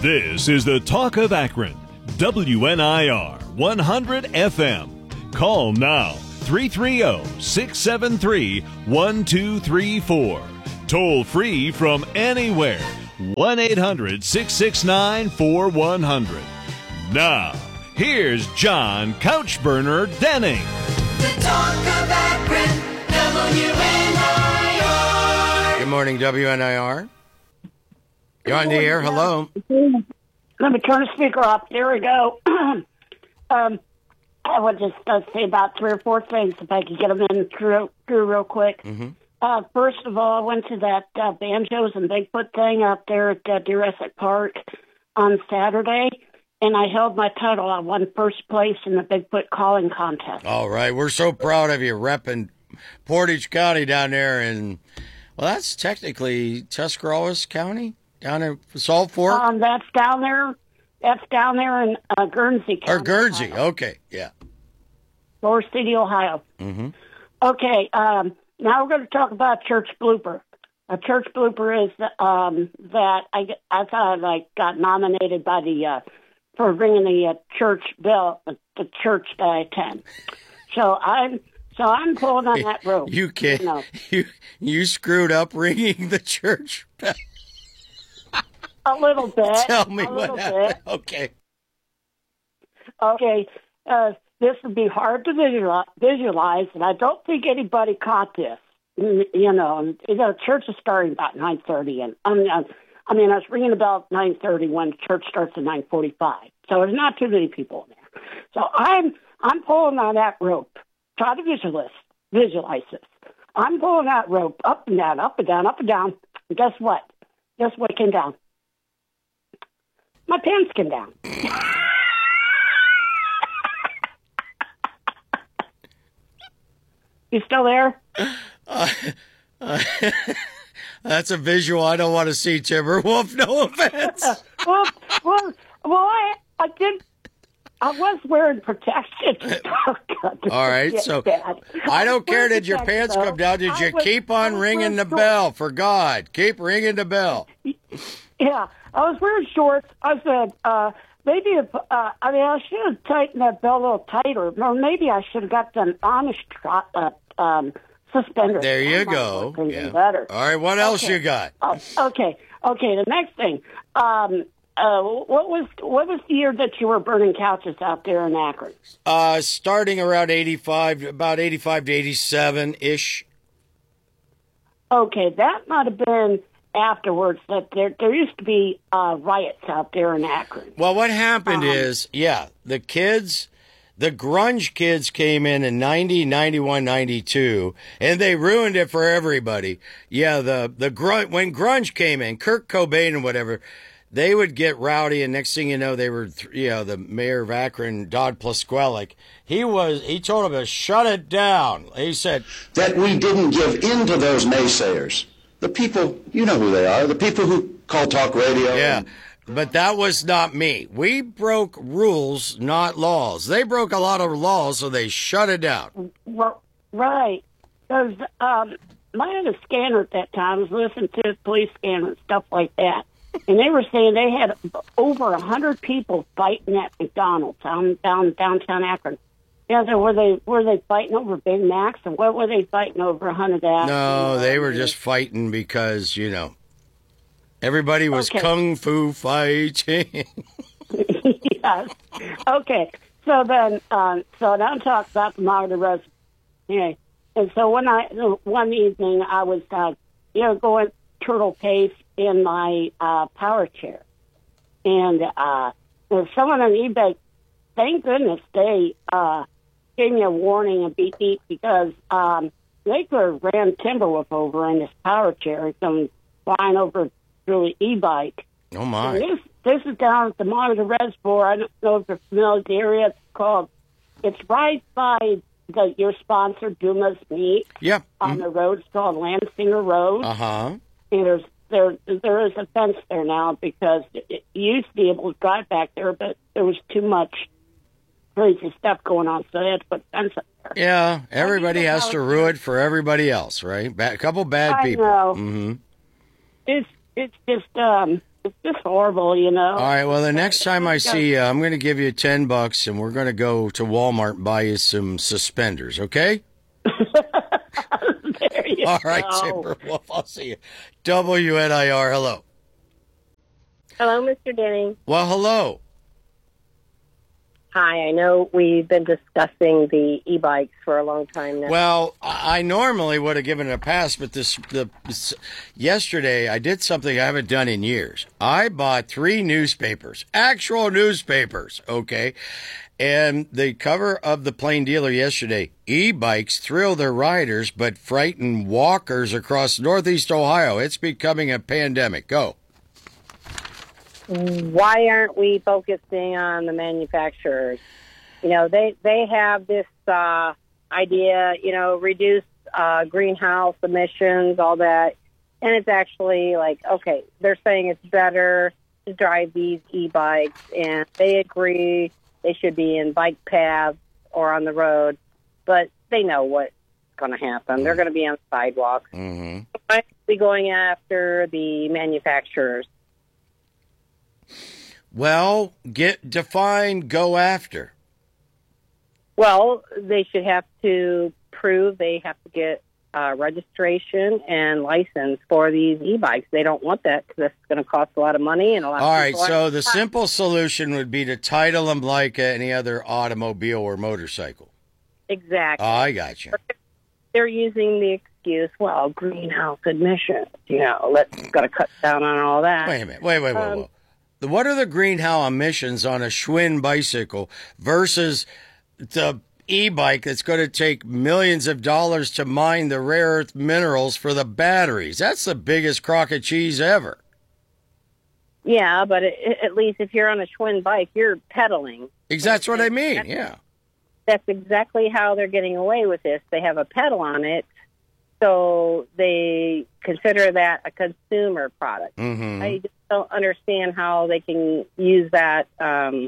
This is the Talk of Akron, WNIR 100 FM. Call now, 330-673-1234. Toll free from anywhere, 1-800-669-4100. Now, here's John Couchburner Denning. The Talk of Akron, WNIR. Good morning, WNIR. You're on the air. Hello. Let me turn the speaker off. There we go. I would just say about 3 or 4 things if I could get them in through real quick. Mm-hmm. First of all, I went to that Banjos and Bigfoot thing out there at Deer Essex Park on Saturday, and I held my title. I won first place in the Bigfoot calling contest. All right. We're so proud of you repping Portage County down there. And, well, that's technically Tuscarawas County down in Salt Fork? That's down there. That's down there in Guernsey County. Or Guernsey. Ohio. Okay. Yeah. Forest City, Ohio. Mm-hmm. Okay. Now we're going to talk about church blooper. A church blooper is that I thought I got nominated by the for ringing the church bell, the church that I attend. So I'm pulling on that rope. You can't. You screwed up ringing the church bell. A little bit. Tell me what happened. Okay. Okay. This would be hard to visualize, and I don't think anybody caught this. Church is starting about 9:30, and I was ringing the bell at 9:30 when church starts at 9:45. So there's not too many people in there. So I'm pulling on that rope. Try to visualize this. I'm pulling that rope up and down, up and down, up and down. And guess what? Guess what came down? My pants came down. You still there? That's a visual I don't want to see, Timberwolf. No offense. well, I did. I was wearing protection. All right, so I don't care. Did your pants come down? Did you keep on ringing the bell? For God, keep ringing the bell. Yeah, I was wearing shorts. I said, maybe I should have tightened that belt a little tighter, or maybe I should have got them Amish suspenders. There you go. Yeah. Better. All right, what else you got? Okay. The next thing. What was the year that you were burning couches out there in Akron? Starting around 85, about 85 to 87 ish. Okay, that might have been afterwards. That there used to be riots out there in Akron. Well, what happened is, the kids, the grunge kids came in 90, 91, 92, and they ruined it for everybody. Yeah, the when grunge came in, Kurt Cobain and whatever, they would get rowdy, and next thing you know, they were, the mayor of Akron, Dodd Plasquelic. He told them to shut it down. He said that we didn't give in to those naysayers. The people, you know who they are, the people who call talk radio. Yeah, but that was not me. We broke rules, not laws. They broke a lot of laws, so they shut it down. Right. Because I had a scanner at that time. I was listening to the police scanner and stuff like that. And they were saying they had over 100 people fighting at McDonald's downtown Akron. Yeah, so were they fighting over Big Macs, or what were they fighting over? 100 apples? No, they were just fighting because everybody was kung fu fighting. Yes. Okay. So then, now I'm talking about the Magda Reservoir. Okay. And so one evening I was, going turtle pace in my power chair, and there's someone on eBay. Thank goodness they gave me a warning and beep because they could have ran Timberwolf over in this power chair and come flying over through the e-bike. Oh my! And this is down at the Magda Reservoir. I don't know if you're familiar with the area. It's right by your sponsor Dumas Meat. Yep. On the road. It's called Landsinger Road. Uh-huh. And there is a fence there now because you used to be able to drive back there, but there was too much crazy stuff going on, so they had to put a fence up there. Yeah, everybody has to ruin it for everybody else, right? A couple bad people. I know. Mm-hmm. It's just It's just horrible, you know. All right. Well, the next time I see you, I'm going to give you $10, and we're going to go to Walmart and buy you some suspenders. Okay? There you All right, go. Timberwolf. I'll see you. WNIR. Hello. Hello, Mr. Denny. Well, hello. Hi, I know we've been discussing the e-bikes for a long time now. Well, I normally would have given it a pass, but yesterday I did something I haven't done in years. I bought 3 newspapers, actual newspapers, okay? And the cover of the Plain Dealer yesterday, e-bikes thrill their riders but frighten walkers across Northeast Ohio. It's becoming a pandemic. Go. Why aren't we focusing on the manufacturers? You know, they have this idea, you know, reduce greenhouse emissions, all that. And it's actually like, okay, they're saying it's better to drive these e-bikes, and they agree they should be in bike paths or on the road, but they know what's going to happen. They're going to be on sidewalks. Mm-hmm. Why aren't we going after the manufacturers? Well, define go after. Well, they should have to prove they have to get registration and license for these e-bikes. They don't want that because that's going to cost a lot of money and a lot All of right, people so the simple solution would be to title them like any other automobile or motorcycle. Exactly. Oh, I got you. They're using the excuse, well, greenhouse emissions, you know, let's got to cut down on all that. Wait a minute. Wait. What are the greenhouse emissions on a Schwinn bicycle versus the e-bike that's going to take millions of dollars to mine the rare earth minerals for the batteries? That's the biggest crock of cheese ever. Yeah, but at least if you're on a Schwinn bike, you're pedaling. That's what I mean, yeah. That's exactly how they're getting away with this. They have a pedal on it, so they consider that a consumer product. Mm-hmm. I just don't understand how they can use that. I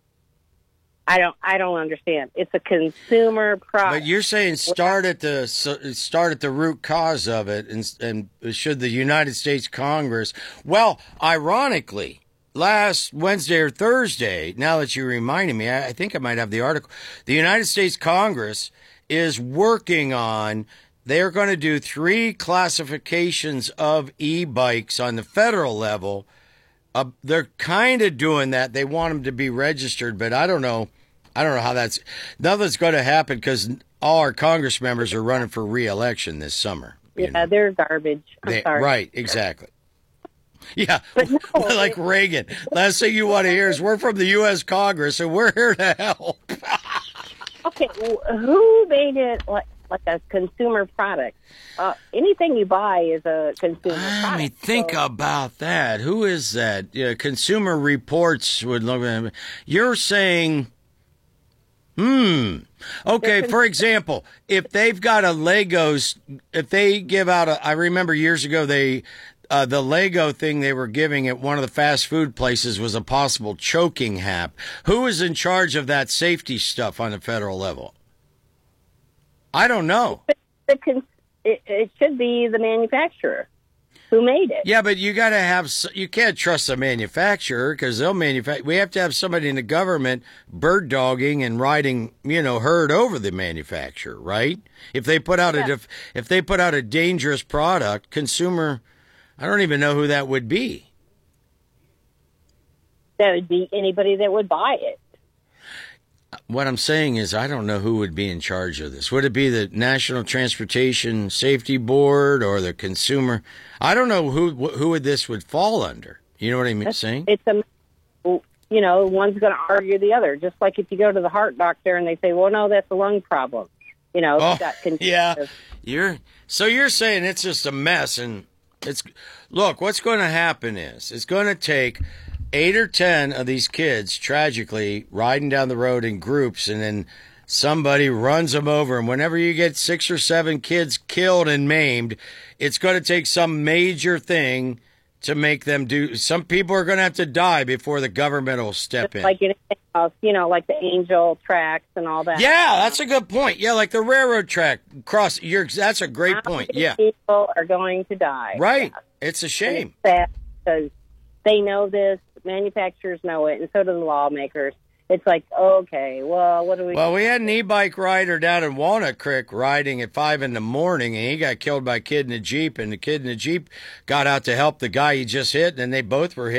don't understand. It's a consumer product. But you're saying start at the root cause of it, and should the United States Congress? Well, ironically, last Wednesday or Thursday, now that you reminded me, I think I might have the article. The United States Congress is working on. They're going to do 3 classifications of e-bikes on the federal level. They're kind of doing that. They want them to be registered, but I don't know. I don't know how nothing's going to happen because all our Congress members are running for re-election this summer. Yeah, they're garbage. I'm sorry. Right, exactly. Yeah, But no, like Reagan. Last thing you want to hear is we're from the U.S. Congress and we're here to help. Okay, who made it like a consumer product? Anything you buy is a consumer product. I mean, think so. about that. Who is that? Yeah, Consumer Reports would look at it. You're saying, okay, for example, if they've got if they give out I remember years ago the Lego thing they were giving at one of the fast food places was a possible choking hap. Who is in charge of that safety stuff on the federal level? I don't know. It should be the manufacturer who made it. Yeah, but you got to you can't trust the manufacturer because they'll manufacture. We have to have somebody in the government bird dogging and riding, herd over the manufacturer, right? If they put out if they put out a dangerous product, consumer, I don't even know who that would be. That would be anybody that would buy it. What I'm saying is I don't know who would be in charge of this. Would it be the National Transportation Safety Board or the consumer? I don't know who this would fall under. You know what I'm saying? It's one's going to argue the other. Just like if you go to the heart doctor and they say, well, no, that's a lung problem. Yeah. You're saying it's just a mess. And look, what's going to happen is it's going to take 8 or 10 of these kids tragically riding down the road in groups, and then somebody runs them over. And whenever you get 6 or 7 kids killed and maimed, it's going to take some major thing to make them do. Some people are going to have to die before the government will step in. Like anything else, like the angel tracks and all that. Yeah, that's a good point. Yeah, like the railroad track that's a great point. Yeah. People are going to die. Right. Yeah. It's a shame. It's sad because They know this. Manufacturers know it, and so do the lawmakers. It's like, okay, well, what do we... Well, we had an e-bike rider down in Walnut Creek riding at 5 in the morning, and he got killed by a kid in a Jeep, and the kid in the Jeep got out to help the guy he just hit, and they both were hit.